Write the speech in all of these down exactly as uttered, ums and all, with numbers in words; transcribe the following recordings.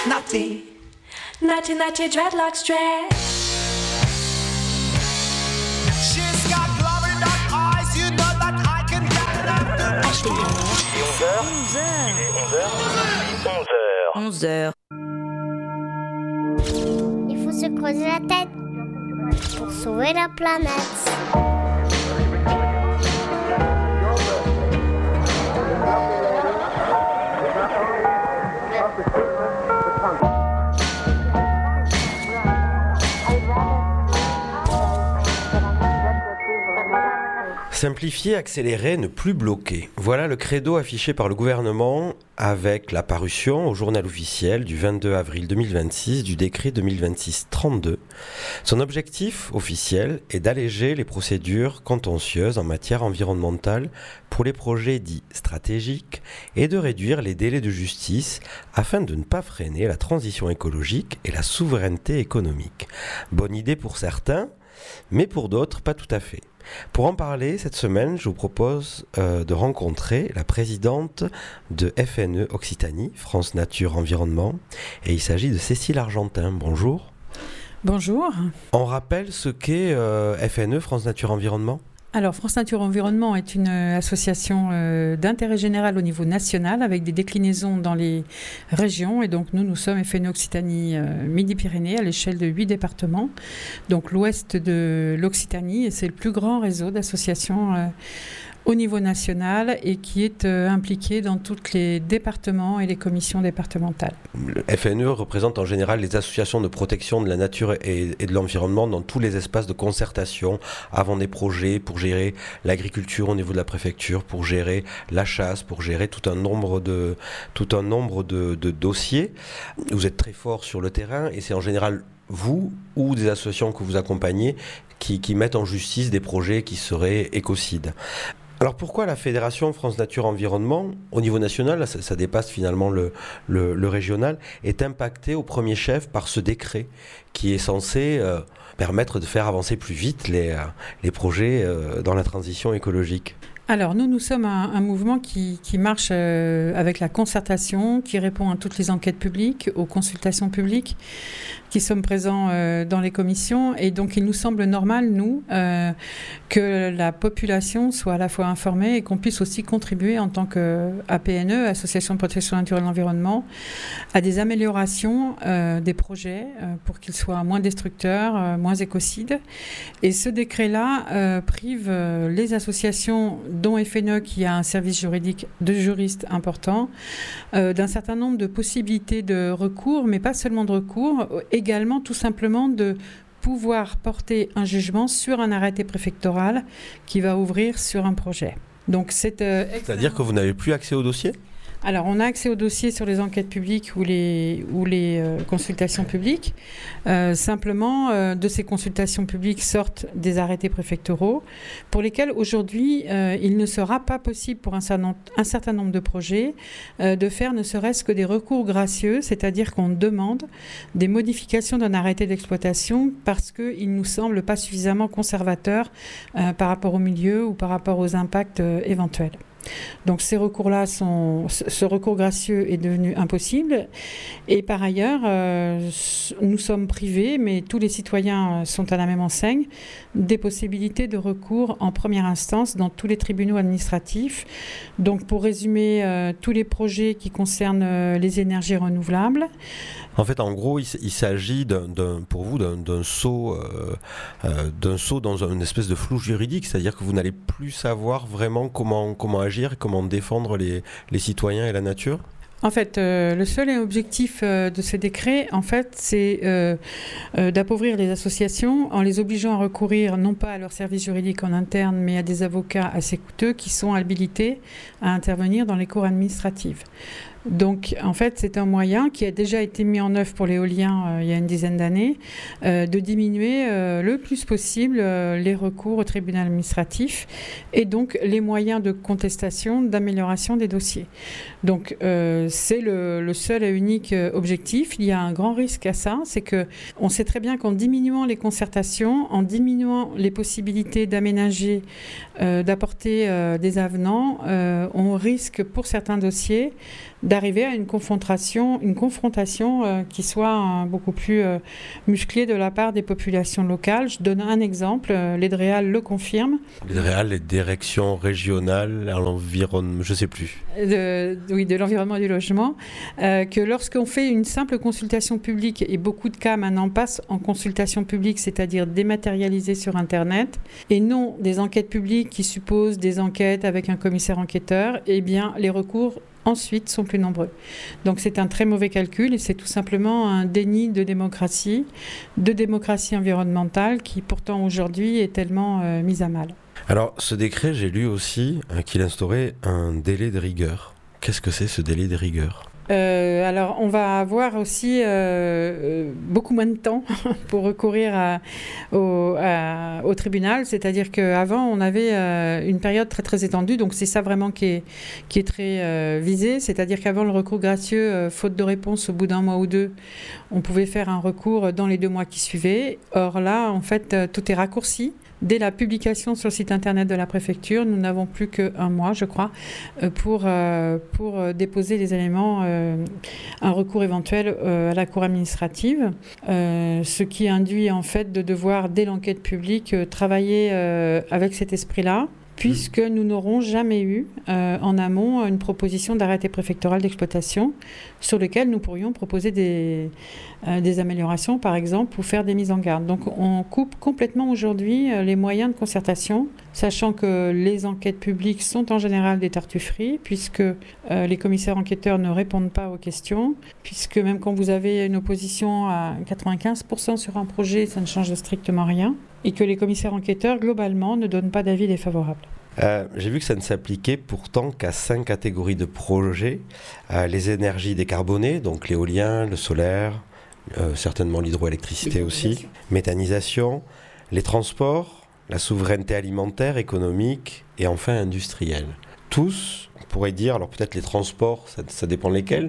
Naughty, naughty, naughty dreadlocks dress. She's got glory dark eyes, you know that I can get that. onze heures. onze heures. Il faut se creuser la tête pour sauver la planète. Simplifier, accélérer, ne plus bloquer. Voilà le credo affiché par le gouvernement avec la parution au journal officiel du vingt-deux avril deux mille vingt-six du décret deux mille vingt-six trente-deux. Son objectif officiel est d'alléger les procédures contentieuses en matière environnementale pour les projets dits stratégiques et de réduire les délais de justice afin de ne pas freiner la transition écologique et la souveraineté économique. Bonne idée pour certains, mais pour d'autres, pas tout à fait. Pour en parler, cette semaine, je vous propose euh, de rencontrer la présidente de F N E Occitanie, France Nature Environnement, et il s'agit de Cécile Argentin. Bonjour. Bonjour. On rappelle ce qu'est euh, F N E, France Nature Environnement ? Alors, France Nature Environnement est une association euh, d'intérêt général au niveau national avec des déclinaisons dans les régions. Et donc, nous, nous sommes F N E Occitanie euh, Midi-Pyrénées à l'échelle de huit départements. Donc, l'ouest de l'Occitanie, et c'est le plus grand réseau d'associations euh, au niveau national et qui est euh, impliqué dans tous les départements et les commissions départementales. Le F N E représente en général les associations de protection de la nature et, et de l'environnement dans tous les espaces de concertation, avant des projets, pour gérer l'agriculture au niveau de la préfecture, pour gérer la chasse, pour gérer tout un nombre de, tout un nombre de, de dossiers. Vous êtes très fort sur le terrain et c'est en général vous ou des associations que vous accompagnez qui, qui mettent en justice des projets qui seraient écocides. Alors pourquoi la Fédération France Nature Environnement, au niveau national, ça, ça dépasse finalement le, le, le régional, est impactée au premier chef par ce décret qui est censé euh, permettre de faire avancer plus vite les, euh, les projets euh, dans la transition écologique ? Alors nous, nous sommes un, un mouvement qui, qui marche euh, avec la concertation, qui répond à toutes les enquêtes publiques, aux consultations publiques, qui sommes présents euh, dans les commissions. Et donc il nous semble normal, nous, euh, que la population soit à la fois informée et qu'on puisse aussi contribuer en tant qu'A P N E, Association de protection naturelle et de l'environnement, à des améliorations euh, des projets euh, pour qu'ils soient moins destructeurs, euh, moins écocides. Et ce décret-là euh, prive euh, les associations dont F N E, qui a un service juridique de juristes important, euh, d'un certain nombre de possibilités de recours, mais pas seulement de recours, également tout simplement de pouvoir porter un jugement sur un arrêté préfectoral qui va ouvrir sur un projet. Donc c'est, euh, C'est-à-dire que vous n'avez plus accès au dossier ? Alors, on a accès aux dossiers sur les enquêtes publiques ou les, ou les euh, consultations publiques. Euh, simplement, euh, de ces consultations publiques sortent des arrêtés préfectoraux pour lesquels, aujourd'hui, euh, il ne sera pas possible pour un certain, un certain nombre de projets euh, de faire ne serait-ce que des recours gracieux, c'est-à-dire qu'on demande des modifications d'un arrêté d'exploitation parce qu'il ne nous semble pas suffisamment conservateur euh, par rapport au milieu ou par rapport aux impacts euh, éventuels. Donc ces recours-là sont, ce recours gracieux est devenu impossible. Et par ailleurs, euh, nous sommes privés, mais tous les citoyens sont à la même enseigne, des possibilités de recours en première instance dans tous les tribunaux administratifs. Donc pour résumer, euh, tous les projets qui concernent euh, les énergies renouvelables. En fait, en gros, il, il s'agit d'un, d'un, pour vous d'un, d'un saut, euh, euh, d'un saut dans une espèce de flou juridique, c'est-à-dire que vous n'allez plus savoir vraiment comment, comment agir, comment défendre les, les citoyens et la nature ? En fait, euh, le seul objectif euh, de ce décret, en fait, c'est euh, euh, d'appauvrir les associations en les obligeant à recourir non pas à leur service juridique en interne, mais à des avocats assez coûteux qui sont habilités à intervenir dans les cours administratives. Donc, en fait, c'est un moyen qui a déjà été mis en œuvre pour l'éolien euh, il y a une dizaine d'années, euh, de diminuer euh, le plus possible euh, les recours au tribunal administratif et donc les moyens de contestation, d'amélioration des dossiers. Donc, euh, c'est le, le seul et unique objectif. Il y a un grand risque à ça, c'est qu'on sait très bien qu'en diminuant les concertations, en diminuant les possibilités d'aménager, euh, d'apporter euh, des avenants, euh, on risque pour certains dossiers d'arriver à une confrontation, une confrontation euh, qui soit euh, beaucoup plus euh, musclée de la part des populations locales. Je donne un exemple, euh, l'Edréal le confirme. L'Edréal, les directions régionales à l'environnement, je ne sais plus. De, oui, de l'environnement et du logement, euh, que lorsqu'on fait une simple consultation publique, et beaucoup de cas maintenant passent en consultation publique, c'est-à-dire dématérialisée sur Internet, et non des enquêtes publiques qui supposent des enquêtes avec un commissaire enquêteur, eh bien les recours ensuite sont plus nombreux. Donc c'est un très mauvais calcul et c'est tout simplement un déni de démocratie, de démocratie environnementale qui pourtant aujourd'hui est tellement euh, mise à mal. Alors ce décret, j'ai lu aussi euh, qu'il instaurait un délai de rigueur. Qu'est-ce que c'est ce délai de rigueur ? Euh, alors, on va avoir aussi euh, beaucoup moins de temps pour recourir à, au, à, au tribunal. C'est-à-dire qu'avant, on avait euh, une période très, très étendue. Donc, c'est ça vraiment qui est, qui est très euh, visé. C'est-à-dire qu'avant, le recours gracieux, euh, faute de réponse au bout d'un mois ou deux, on pouvait faire un recours dans les deux mois qui suivaient. Or là, en fait, euh, tout est raccourci. Dès la publication sur le site internet de la préfecture, nous n'avons plus qu'un mois, je crois, pour, euh, pour déposer les éléments, euh, un recours éventuel euh, à la cour administrative, euh, ce qui induit en fait de devoir, dès l'enquête publique, euh, travailler euh, avec cet esprit-là, puisque nous n'aurons jamais eu euh, en amont une proposition d'arrêté préfectoral d'exploitation sur lequel nous pourrions proposer des, euh, des améliorations, par exemple, ou faire des mises en garde. Donc on coupe complètement aujourd'hui euh, les moyens de concertation, sachant que les enquêtes publiques sont en général des tartufferies, puisque euh, les commissaires enquêteurs ne répondent pas aux questions, puisque même quand vous avez une opposition à quatre-vingt-quinze pour cent sur un projet, ça ne change strictement rien, et que les commissaires enquêteurs, globalement, ne donnent pas d'avis défavorable. Euh, j'ai vu que ça ne s'appliquait pourtant qu'à cinq catégories de projets. Euh, les énergies décarbonées, donc l'éolien, le solaire, euh, certainement l'hydroélectricité aussi, méthanisation, les transports, la souveraineté alimentaire, économique et enfin industrielle. Tous, on pourrait dire, alors peut-être les transports, ça, ça dépend lesquels,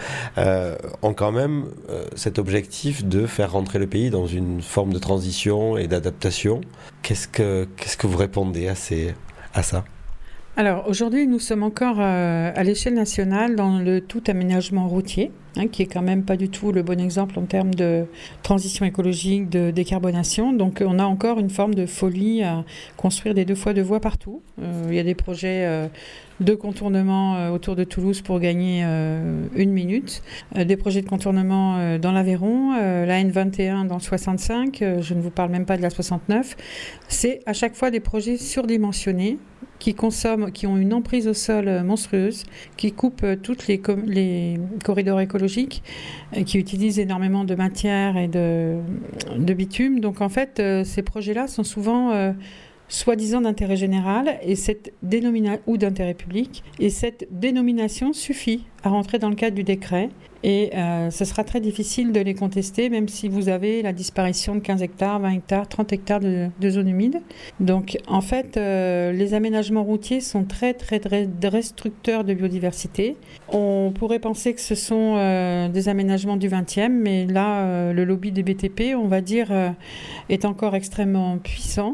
euh, ont quand même euh, cet objectif de faire rentrer le pays dans une forme de transition et d'adaptation. Qu'est-ce que, qu'est-ce que vous répondez à, ces, à ça ? Alors aujourd'hui, nous sommes encore euh, à l'échelle nationale dans le tout aménagement routier, hein, qui est quand même pas du tout le bon exemple en termes de transition écologique, de décarbonation. Donc on a encore une forme de folie à construire des deux fois deux voies partout. Euh, il y a des projets euh, de contournement euh, autour de Toulouse pour gagner euh, une minute, euh, des projets de contournement euh, dans l'Aveyron, euh, la N vingt et un dans le soixante-cinq, euh, je ne vous parle même pas de la soixante-neuf. C'est à chaque fois des projets surdimensionnés qui consomment, qui ont une emprise au sol monstrueuse, qui coupent tous les, com- les corridors écologiques, euh, qui utilisent énormément de matière et de, de bitume. Donc en fait, euh, ces projets-là sont souvent euh, soi-disant d'intérêt général et cette dénomina- ou d'intérêt public. Et cette dénomination suffit à rentrer dans le cadre du décret. Et euh, ce sera très difficile de les contester, même si vous avez la disparition de quinze hectares, vingt hectares, trente hectares de, de zones humides. Donc, en fait, euh, les aménagements routiers sont très, très, très destructeurs de biodiversité. On pourrait penser que ce sont euh, des aménagements du vingtième, mais là, euh, le lobby des B T P, on va dire, euh, est encore extrêmement puissant.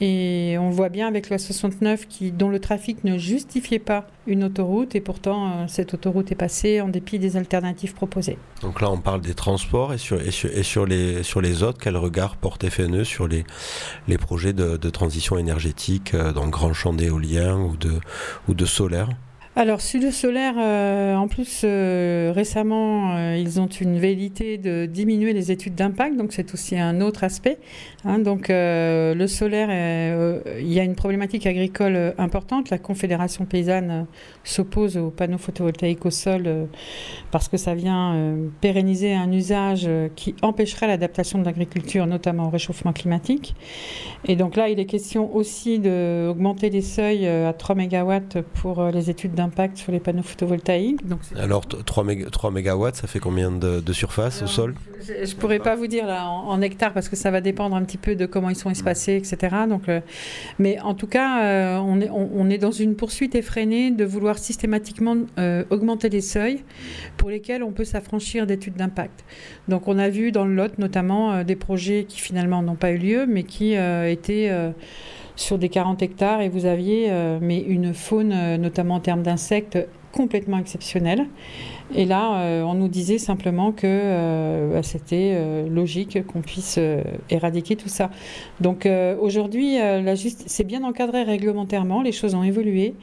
Et on voit bien avec la soixante-neuf qui, dont le trafic ne justifiait pas une autoroute et pourtant euh, cette autoroute est passée en dépit des alternatives proposées. Donc là on parle des transports et sur, et sur, et sur, les, sur les autres, quel regard porte F N E sur les, les projets de, de transition énergétique euh, dans le grand champ d'éolien ou de, ou de solaire ? Alors, Sud Solaire, euh, en plus, euh, récemment, euh, ils ont une velléité de diminuer les études d'impact, donc c'est aussi un autre aspect. Hein, donc, euh, le solaire, euh, il y a une problématique agricole euh, importante. La Confédération paysanne euh, s'oppose aux panneaux photovoltaïques au sol euh, parce que ça vient euh, pérenniser un usage euh, qui empêcherait l'adaptation de l'agriculture, notamment au réchauffement climatique. Et donc là, il est question aussi d'augmenter les seuils euh, à trois mégawatts pour euh, les études d'impact impact sur les panneaux photovoltaïques. Donc alors trois mégawatts, ça fait combien de, de surface Alors, au sol ? Je ne pourrais pas vous dire là, en, en hectares parce que ça va dépendre un petit peu de comment ils sont espacés, et cetera. Donc, euh, mais en tout cas, euh, on, est, on, on est dans une poursuite effrénée de vouloir systématiquement euh, augmenter les seuils pour lesquels on peut s'affranchir d'études d'impact. Donc on a vu dans le Lot notamment euh, des projets qui finalement n'ont pas eu lieu mais qui euh, étaient... Euh, sur des quarante hectares et vous aviez euh, mais une faune, euh, notamment en termes d'insectes, complètement exceptionnelle. Et là, euh, on nous disait simplement que euh, bah, c'était euh, logique qu'on puisse euh, éradiquer tout ça. Donc euh, aujourd'hui, euh, la juste... c'est bien encadré réglementairement, les choses ont évolué.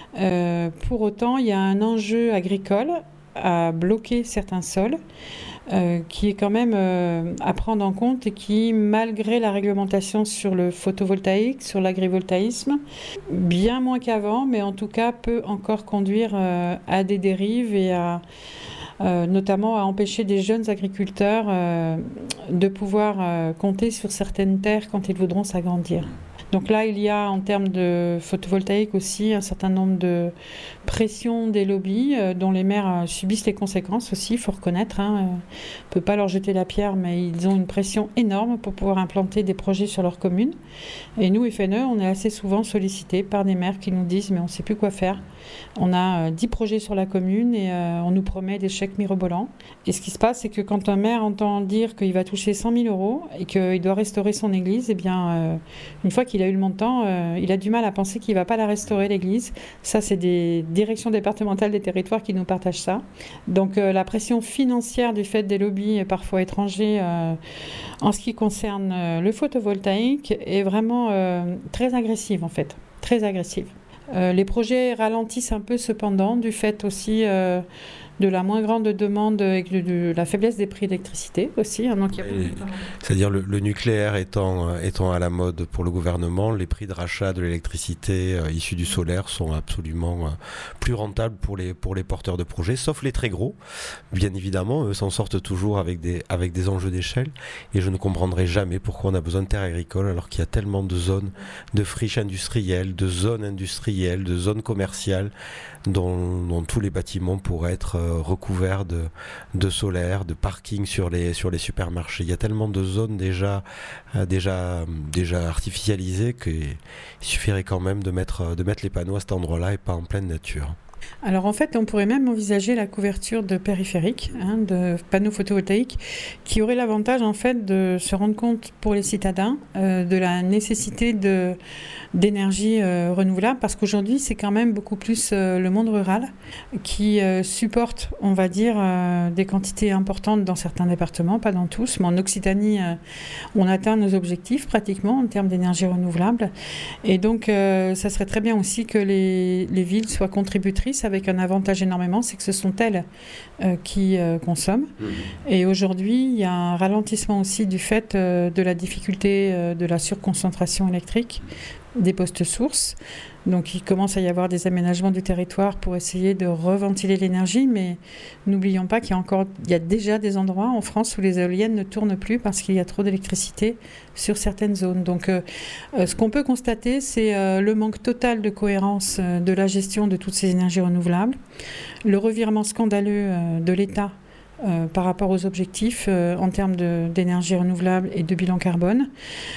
Euh, pour autant, il y a un enjeu agricole à bloquer certains sols, euh, qui est quand même euh, à prendre en compte et qui, malgré la réglementation sur le photovoltaïque, sur l'agrivoltaïsme, bien moins qu'avant, mais en tout cas peut encore conduire euh, à des dérives et à, euh, notamment à empêcher des jeunes agriculteurs euh, de pouvoir euh, compter sur certaines terres quand ils voudront s'agrandir. Donc là, il y a en termes de photovoltaïque aussi un certain nombre de pressions des lobbies euh, dont les maires euh, subissent les conséquences aussi, il faut reconnaître. Hein, euh, on ne peut pas leur jeter la pierre, mais ils ont une pression énorme pour pouvoir implanter des projets sur leur commune. Et nous, F N E, on est assez souvent sollicités par des maires qui nous disent « mais on ne sait plus quoi faire ». On a euh, dix projets sur la commune et euh, on nous promet des chèques mirobolants. Et ce qui se passe, c'est que quand un maire entend dire qu'il va toucher cent mille euros et qu'il doit restaurer son église, eh bien, euh, une fois qu'il Il a eu le montant, euh, il a du mal à penser qu'il ne va pas la restaurer, l'église. Ça, c'est des directions départementales des territoires qui nous partagent ça. Donc euh, la pression financière du fait des lobbies, parfois étrangers, euh, en ce qui concerne euh, le photovoltaïque, est vraiment euh, très agressive, en fait. Très agressive. Euh, les projets ralentissent un peu, cependant, du fait aussi... Euh, de la moins grande demande et de, de la faiblesse des prix d'électricité aussi. Hein, donc il y a et, c'est-à-dire le, le nucléaire étant, étant à la mode pour le gouvernement, les prix de rachat de l'électricité euh, issue du solaire sont absolument euh, plus rentables pour les, pour les porteurs de projets, sauf les très gros. Bien évidemment, eux s'en sortent toujours avec des, avec des enjeux d'échelle et je ne comprendrai jamais pourquoi on a besoin de terres agricoles alors qu'il y a tellement de zones de friches industrielles, de zones industrielles, de zones commerciales dont, dont tous les bâtiments pourraient être euh, recouverts de, de solaire, de parking sur les, sur les supermarchés. Il y a tellement de zones déjà, euh, déjà, déjà artificialisées qu'il suffirait quand même de mettre, de mettre les panneaux à cet endroit-là et pas en pleine nature. Alors en fait, on pourrait même envisager la couverture de périphériques, hein, de panneaux photovoltaïques, qui auraient l'avantage en fait de se rendre compte pour les citadins euh, de la nécessité de, d'énergie euh, renouvelable, parce qu'aujourd'hui c'est quand même beaucoup plus euh, le monde rural qui euh, supporte, on va dire, euh, des quantités importantes dans certains départements, pas dans tous, mais en Occitanie, euh, on atteint nos objectifs pratiquement en termes d'énergie renouvelable, et donc euh, ça serait très bien aussi que les, les villes soient contributrices avec un avantage énormément, c'est que ce sont elles euh, qui euh, consomment. Mmh. Et aujourd'hui, il y a un ralentissement aussi du fait euh, de la difficulté euh, de la surconcentration électrique des postes sources. Donc il commence à y avoir des aménagements du territoire pour essayer de reventiler l'énergie, mais n'oublions pas qu'il y a encore, il y a déjà des endroits en France où les éoliennes ne tournent plus parce qu'il y a trop d'électricité sur certaines zones. Donc euh, ce qu'on peut constater, c'est euh, le manque total de cohérence euh, de la gestion de toutes ces énergies renouvelables, le revirement scandaleux euh, de l'État Euh, par rapport aux objectifs euh, en termes de, d'énergie renouvelable et de bilan carbone.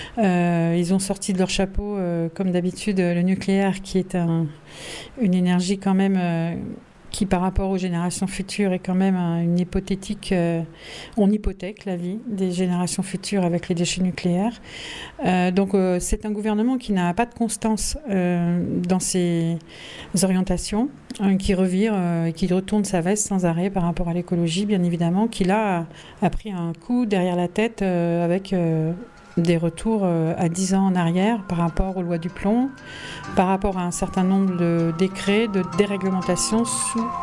Euh, ils ont sorti de leur chapeau, euh, comme d'habitude, le nucléaire, qui est un, une énergie quand même euh, qui, par rapport aux générations futures, est quand même un, une hypothétique... Euh, on hypothèque la vie des générations futures avec les déchets nucléaires. Euh, donc euh, c'est un gouvernement qui n'a pas de constance euh, dans ses orientations, hein, qui revire et euh, qui retourne sa veste sans arrêt par rapport à l'écologie, bien évidemment, qui là a, a pris un coup derrière la tête euh, avec... Euh, des retours à dix ans en arrière par rapport aux lois du plomb, par rapport à un certain nombre de décrets de déréglementation sous